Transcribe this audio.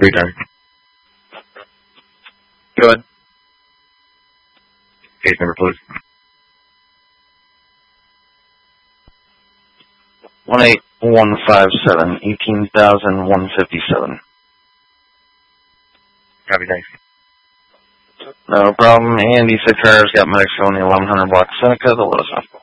Return. Go ahead. Case number, please. 18157, 18,157. Copy, thanks. No problem. And these 6 cars got medics on the 1100 block Seneca, the lowest hospital.